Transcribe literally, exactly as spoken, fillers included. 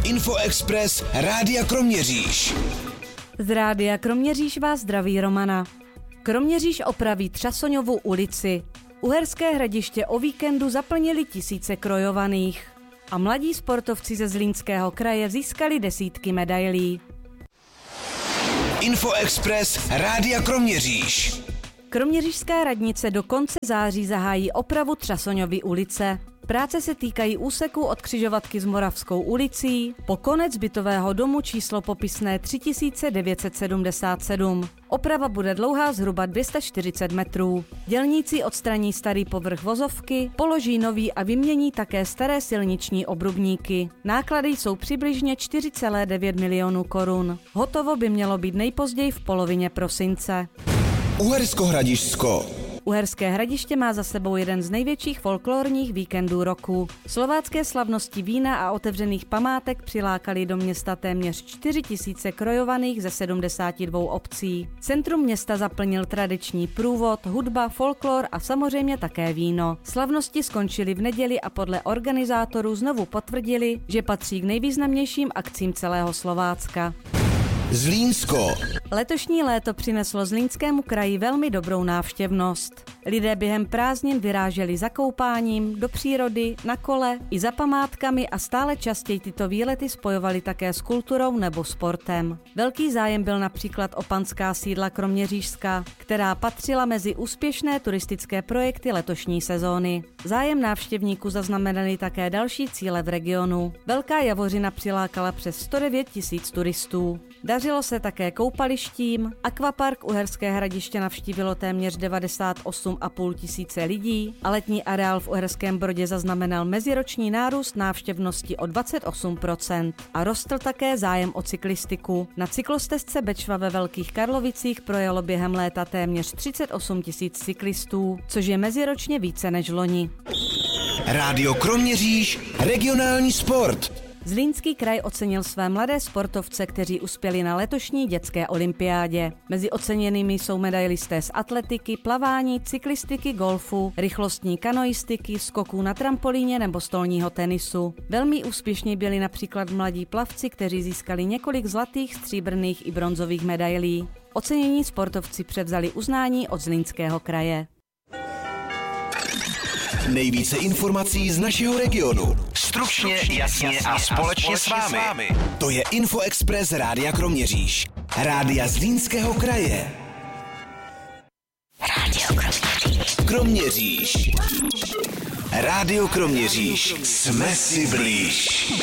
Info Express Rádia Kroměříž. Z Rádia Kroměříž vás zdraví Romana. Kroměříž opraví Třasoňovu ulici. Uherské Hradiště o víkendu zaplnili tisíce krojovaných. A mladí sportovci ze Zlínského kraje získali desítky medailí. Info Express Rádia Kroměříž. Kroměřížská radnice do konce září zahájí opravu Třasoňovy ulice. Práce se týkají úseků od křižovatky s Moravskou ulicí po konec bytového domu číslo popisné tři tisíce devět set sedmdesát sedm. Oprava bude dlouhá zhruba dvě stě čtyřicet metrů. Dělníci odstraní starý povrch vozovky, položí nový a vymění také staré silniční obrubníky. Náklady jsou přibližně čtyři celé devět milionů korun. Hotovo by mělo být nejpozději v polovině prosince. Uhersko-Hradišťsko. Uherské Hradiště má za sebou jeden z největších folklorních víkendů roku. Slovácké slavnosti vína a otevřených památek přilákali do města téměř čtyři tisíce krojovaných ze sedmdesáti dvou obcí. Centrum města zaplnil tradiční průvod, hudba, folklor a samozřejmě také víno. Slavnosti skončily v neděli a podle organizátorů znovu potvrdili, že patří k nejvýznamnějším akcím celého Slovácka. Zlínsko. Letošní léto přineslo Zlínskému kraji velmi dobrou návštěvnost. Lidé během prázdnin vyráželi za koupáním, do přírody, na kole i za památkami a stále častěji tyto výlety spojovali také s kulturou nebo sportem. Velký zájem byl například o panská sídla Kroměřížská, která patřila mezi úspěšné turistické projekty letošní sezóny. Zájem návštěvníků zaznamenali také další cíle v regionu. Velká Javořina přilákala přes sto devět tisíc turistů. Dařilo se také koupalištím, akvapark Uherské Hradiště navštívilo téměř devadesát osm a půl tisíce lidí a letní areál v Uherském Brodě zaznamenal meziroční nárůst návštěvnosti o dvacet osm procent a rostl také zájem o cyklistiku. Na cyklostezce Bečva ve Velkých Karlovicích projelo během léta téměř třicet osm tisíc cyklistů, což je meziročně více než loni. Rádio Kroměříž, regionální sport. Zlínský kraj ocenil své mladé sportovce, kteří uspěli na letošní dětské olympiádě. Mezi oceněnými jsou medailisté z atletiky, plavání, cyklistiky, golfu, rychlostní kanoistiky, skoků na trampolíně nebo stolního tenisu. Velmi úspěšní byli například mladí plavci, kteří získali několik zlatých, stříbrných i bronzových medailí. Ocenění sportovci převzali uznání od Zlínského kraje. Nejvíce informací z našeho regionu. Stručně, jasně a společně s vámi. To je Info Express Rádia Kroměříž. Rádia Zlínského kraje. Rádio Kroměříž. Kroměříž. Rádio Kroměříž. Jsme si blíž.